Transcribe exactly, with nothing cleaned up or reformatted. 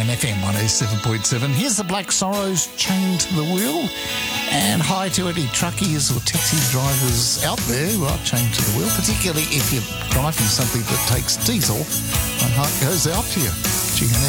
M F M one oh seven point seven. Here's the Black Sorrows, Chained to the Wheel. And hi to any truckies or taxi drivers out there who are chained to the wheel, particularly if you're driving something that takes diesel. My heart goes out to you. G N